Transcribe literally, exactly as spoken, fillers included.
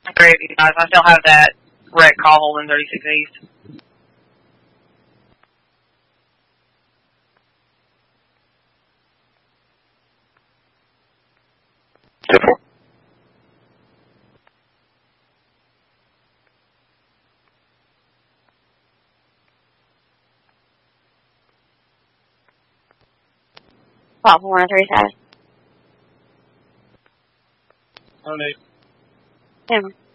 Great, you guys. I still have that wreck call holding thirty-six East. ten four. Pop one three seven. On eight. Ten.